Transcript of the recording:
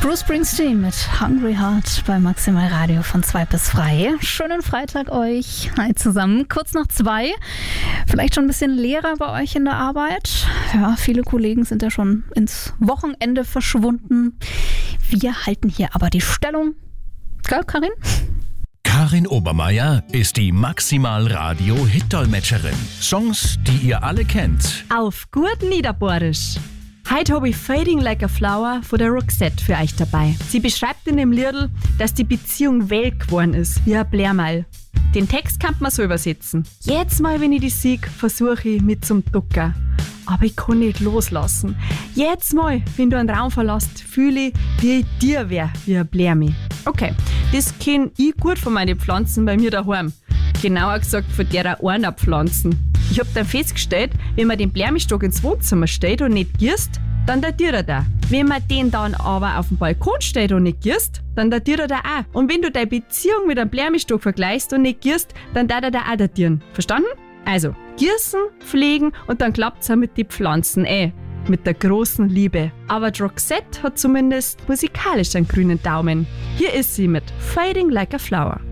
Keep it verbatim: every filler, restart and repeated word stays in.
Bruce Springsteen mit Hungry Heart bei Maximal Radio von zwei bis frei. Schönen Freitag euch. Hi zusammen. Kurz nach zwei. Vielleicht schon ein bisschen leerer bei euch in der Arbeit. Ja, viele Kollegen sind ja schon ins Wochenende verschwunden. Wir halten hier aber die Stellung. Gell, Karin? Karin Obermeier ist die Maximal-Radio-Hit-Dolmetscherin. Songs, die ihr alle kennt. Auf gut Niederbohrisch. Heute habe ich Fading Like a Flower von der Roxette für euch dabei. Sie beschreibt in dem Liedl, dass die Beziehung welk geworden ist, wie ein Blärmeil. Den Text kann man so übersetzen. Jetzt mal, wenn ich die sieg, versuche ich mit zum Ducker. Aber ich kann nicht loslassen. Jetzt mal, wenn du einen Raum verlässt, fühle ich, wie ich dir wär, wie ein Blärmi. Okay, das kenn ich gut von meinen Pflanzen bei mir daheim. Genauer gesagt von derer Ornerpflanzen. Ich hab dann festgestellt, wenn man den Blärmistock ins Wohnzimmer stellt und nicht gießt, dann datiert er da. Wenn man den dann aber auf dem Balkon stellt und nicht gießt, dann datiert er da auch. Und wenn du deine Beziehung mit einem Blärmistock vergleichst und nicht gießt, dann darf er da auch datieren. Verstanden? Also, gießen, pflegen und dann klappt's auch mit den Pflanzen, eh. Mit der großen Liebe. Aber die Roxette hat zumindest musikalisch einen grünen Daumen. Hier ist sie mit Fading Like a Flower.